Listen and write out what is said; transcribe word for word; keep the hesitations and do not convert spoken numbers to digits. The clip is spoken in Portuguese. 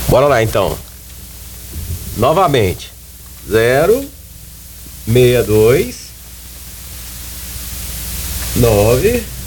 Bora lá então. Novamente. Zero seis dois nove